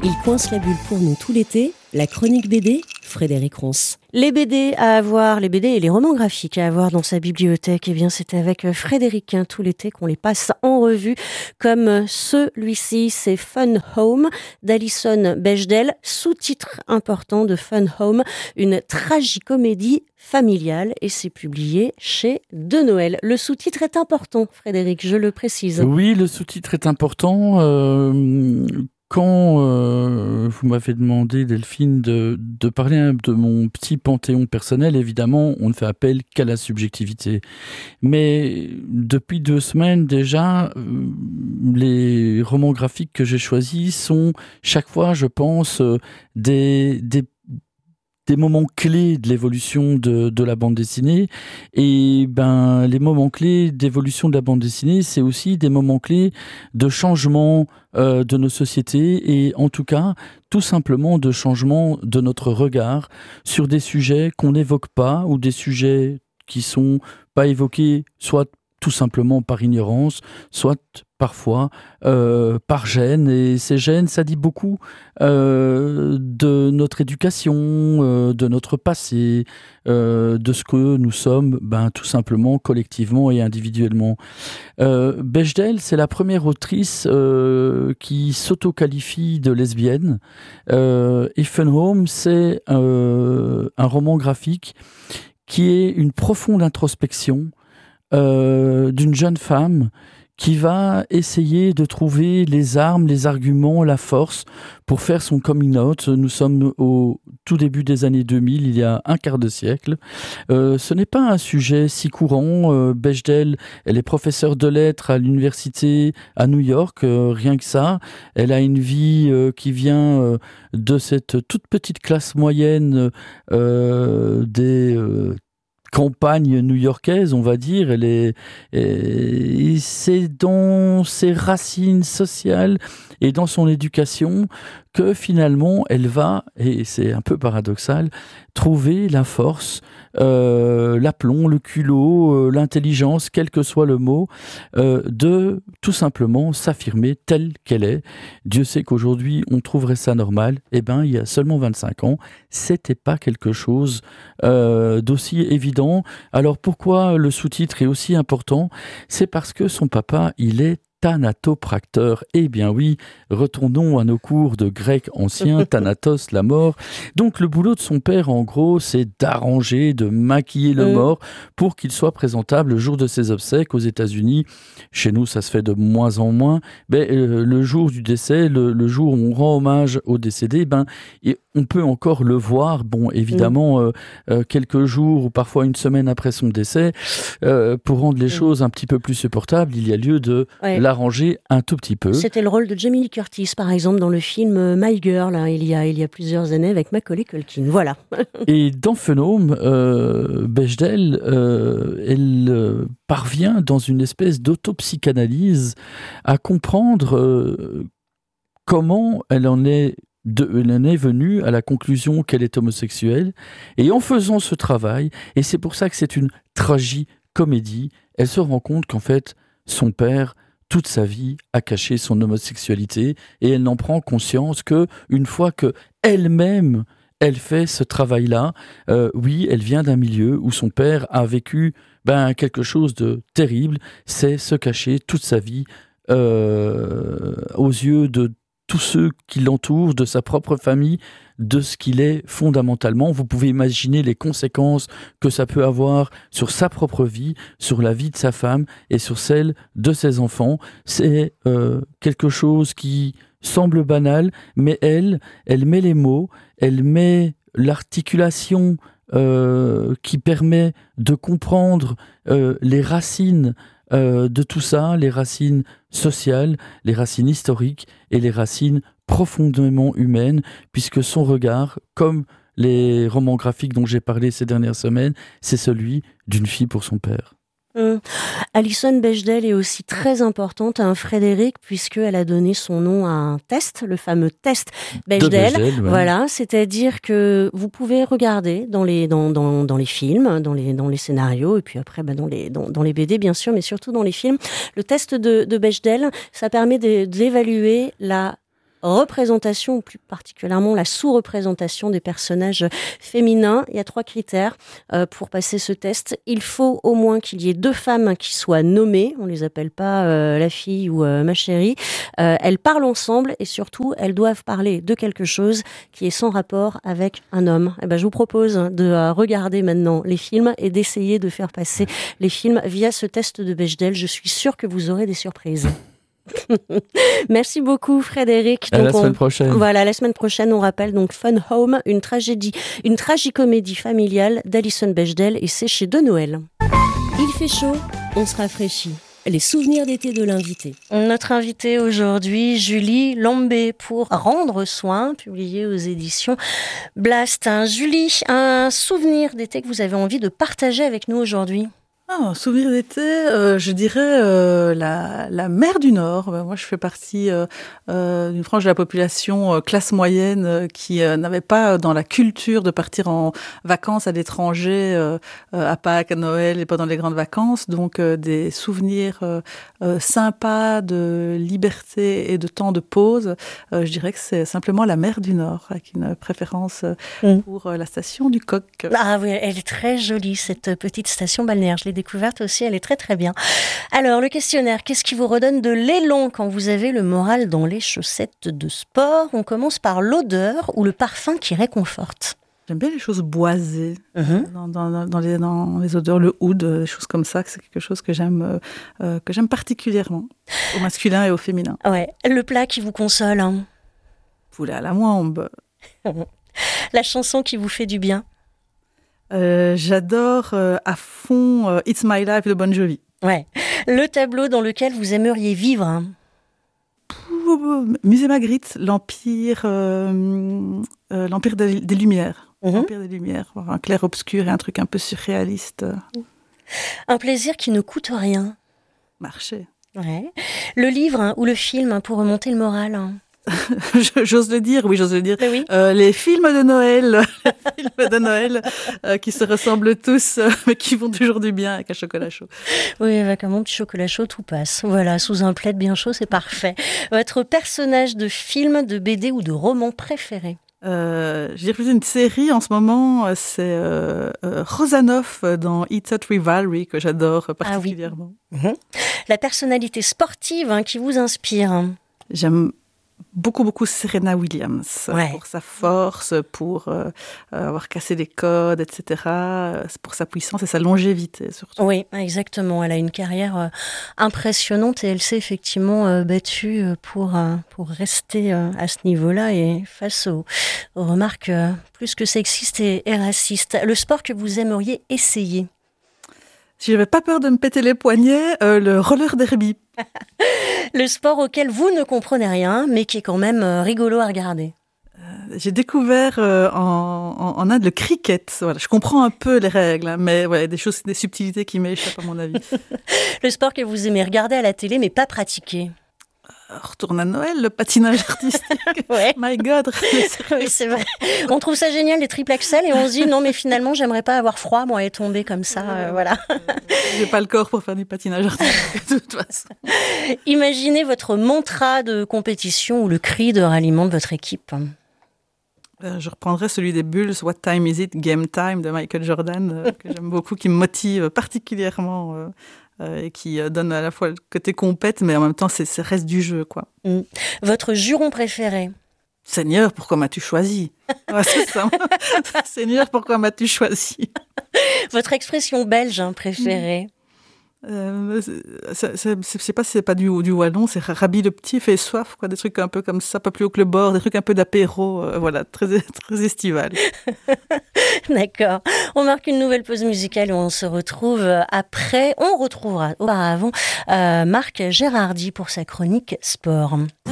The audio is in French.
Il coince la bulle pour nous tout l'été, la chronique BD, Frédéric Ronce. Les BD à avoir, les BD et les romans graphiques à avoir dans sa bibliothèque, eh bien c'est avec Frédéric tout l'été qu'on les passe en revue, comme celui-ci, c'est Fun Home d'Alison Bechdel, sous-titre important de Fun Home, une tragicomédie familiale, et c'est publié chez De Noël. Le sous-titre est important, Frédéric, je le précise. Oui, le sous-titre est important. Quand vous m'avez demandé, Delphine, de parler de mon petit panthéon personnel, évidemment, on ne fait appel qu'à la subjectivité. Mais depuis 2 semaines déjà, les romans graphiques que j'ai choisis sont chaque fois, je pense, des moments clés de l'évolution de la bande dessinée. Et les moments clés d'évolution de la bande dessinée, c'est aussi des moments clés de changement de nos sociétés, et en tout cas, tout simplement de changement de notre regard sur des sujets qu'on n'évoque pas, ou des sujets qui sont pas évoqués, soit tout simplement par ignorance, soit parfois par gêne. Et ces gênes, ça dit beaucoup de notre éducation, de notre passé, de ce que nous sommes tout simplement collectivement et individuellement. Bechdel, c'est la première autrice qui s'auto-qualifie de lesbienne. Et Fun Home, c'est un roman graphique qui est une profonde introspection d'une jeune femme qui va essayer de trouver les armes, les arguments, la force pour faire son coming out. Nous sommes au tout début des années 2000, il y a un quart de siècle. Ce n'est pas un sujet si courant. Bechdel, elle est professeure de lettres à l'université à New York, rien que ça. Elle a une vie qui vient de cette toute petite classe moyenne des campagne new-yorkaise, on va dire. C'est dans ses racines sociales et dans son éducation que finalement elle va, et c'est un peu paradoxal, trouver la force, l'aplomb, le culot, l'intelligence, quel que soit le mot, de tout simplement s'affirmer telle qu'elle est. Dieu sait qu'aujourd'hui on trouverait ça normal. Il y a seulement 25 ans, c'était pas quelque chose d'aussi évident. Alors pourquoi le sous-titre est aussi important ? C'est parce que son papa, il est thanatopracteur. Eh bien oui, retournons à nos cours de grec ancien, thanatos, la mort. Donc le boulot de son père, en gros, c'est d'arranger, de maquiller le mort pour qu'il soit présentable le jour de ses obsèques aux États-Unis. Chez nous, ça se fait de moins en moins. Le jour du décès, le jour où on rend hommage aux décédés, on peut encore le voir. Bon, évidemment, quelques jours ou parfois une semaine après son décès, pour rendre les choses un petit peu plus supportables, il y a lieu de l'arranger un tout petit peu. C'était le rôle de Jamie Lee Curtis, par exemple, dans le film My Girl, il y a plusieurs années, avec Macaulay Culkin. Voilà. Et dans Fun Home, Bechdel, elle parvient dans une espèce d'autopsychanalyse à comprendre comment elle en est venue à la conclusion qu'elle est homosexuelle. Et en faisant ce travail, et c'est pour ça que c'est une tragicomédie, elle se rend compte qu'en fait, son père, toute sa vie, a caché son homosexualité, et elle n'en prend conscience que une fois que elle-même elle fait ce travail-là. Oui, elle vient d'un milieu où son père a vécu quelque chose de terrible, c'est se cacher toute sa vie aux yeux de tous ceux qui l'entourent, de sa propre famille, de ce qu'il est fondamentalement. Vous pouvez imaginer les conséquences que ça peut avoir sur sa propre vie, sur la vie de sa femme et sur celle de ses enfants. C'est quelque chose qui semble banal, mais elle met les mots, elle met l'articulation qui permet de comprendre les racines de tout ça, les racines sociales, les racines historiques et les racines profondément humaines, puisque son regard, comme les romans graphiques dont j'ai parlé ces dernières semaines, c'est celui d'une fille pour son père. Alison Bechdel est aussi très importante, Frédéric, puisqu'elle a donné son nom à un test, le fameux test Bechdel. Voilà, c'est-à-dire que vous pouvez regarder dans les films, dans les scénarios, et puis après dans les BD bien sûr, mais surtout dans les films. Le test de Bechdel, ça permet d'évaluer la représentation, ou plus particulièrement la sous-représentation des personnages féminins. Il y a 3 critères pour passer ce test. Il faut au moins qu'il y ait 2 femmes qui soient nommées. On les appelle pas la fille ou ma chérie. Elles parlent ensemble et surtout, elles doivent parler de quelque chose qui est sans rapport avec un homme. Eh ben, je vous propose de regarder maintenant les films et d'essayer de faire passer les films via ce test de Bechdel. Je suis sûre que vous aurez des surprises. Merci beaucoup Frédéric. Donc, la semaine prochaine. Voilà, la semaine prochaine, on rappelle donc Fun Home, une tragicomédie familiale d'Alison Bechdel, et c'est chez De Noël. Il fait chaud, on se rafraîchit. Les souvenirs d'été de l'invité. Notre invitée aujourd'hui, Julie Lambé, pour Rendre soin, publié aux éditions Blast. Julie, un souvenir d'été que vous avez envie de partager avec nous aujourd'hui? Un souvenir d'été, je dirais la mer du Nord. Moi, je fais partie d'une frange de la population classe moyenne qui n'avait pas dans la culture de partir en vacances à l'étranger à Pâques, à Noël et pendant les grandes vacances. Donc, des souvenirs sympas de liberté et de temps de pause. Je dirais que c'est simplement la mer du Nord, avec une préférence pour la station du Coq. Ah oui, elle est très jolie, cette petite station balnéaire. Je l'ai découverte aussi, elle est très très bien. Alors, le questionnaire, qu'est-ce qui vous redonne de l'élan quand vous avez le moral dans les chaussettes de sport? On commence par l'odeur ou le parfum qui réconforte. J'aime bien les choses boisées, dans les odeurs, le oud, des choses comme ça, c'est quelque chose que j'aime particulièrement, au masculin et au féminin. Ouais, le plat qui vous console. Poulet à la moimbe. La chanson qui vous fait du bien. J'adore à fond It's My Life de Bon Jovi. Ouais. Le tableau dans lequel vous aimeriez vivre. Musée Magritte, l'Empire des Lumières. L'Empire des Lumières, un clair-obscur et un truc un peu surréaliste. Un plaisir qui ne coûte rien. Marcher. Ouais. Le livre ou le film pour remonter le moral. J'ose le dire, oui, j'ose le dire. Oui. Les films de Noël, qui se ressemblent tous, mais qui font toujours du bien avec un chocolat chaud. Oui, avec un bon petit chocolat chaud, tout passe. Voilà, sous un plaid bien chaud, c'est parfait. Votre personnage de film, de BD ou de roman préféré? J'ai plus une série en ce moment, c'est Rosanov dans It's Hot Rivalry, que j'adore particulièrement. Ah oui. La personnalité sportive qui vous inspire? J'aime beaucoup Serena Williams, pour sa force, pour avoir cassé les codes, etc. Pour sa puissance et sa longévité, surtout. Oui, exactement. Elle a une carrière impressionnante et elle s'est effectivement battue pour rester à ce niveau-là et face aux remarques plus que sexistes et racistes. Le sport que vous aimeriez essayer? Si j'avais pas peur de me péter les poignets, le roller derby. Le sport auquel vous ne comprenez rien, mais qui est quand même rigolo à regarder. J'ai découvert en Inde le cricket. Voilà, je comprends un peu les règles, mais ouais, des subtilités qui m'échappent à mon avis. Le sport que vous aimez regarder à la télé, mais pas pratiquer? Retourne à Noël, le patinage artistique. Ouais. My God. Oui, c'est vrai. On trouve ça génial, les triple axel, et on se dit non, mais finalement, j'aimerais pas avoir froid, moi, et tomber comme ça, voilà. J'ai pas le corps pour faire du patinage artistique, de toute façon. Imaginez votre mantra de compétition ou le cri de ralliement de votre équipe. Je reprendrai celui des Bulls, What Time Is It? Game Time de Michael Jordan, que j'aime beaucoup, qui me motive particulièrement et qui donne à la fois le côté compète, mais en même temps, c'est reste du jeu, quoi. Votre juron préféré? Seigneur, pourquoi m'as-tu choisi? Ouais, c'est ça. Seigneur, pourquoi m'as-tu choisi? Votre expression belge préférée? C'est pas si c'est pas du wallon, c'est Rabbi le petit fait soif, quoi, des trucs un peu comme ça, pas plus haut que le bord, des trucs un peu d'apéro, voilà, très estival. D'accord. On marque une nouvelle pause musicale et on se retrouve après. On retrouvera auparavant Marc Gérardi pour sa chronique sport.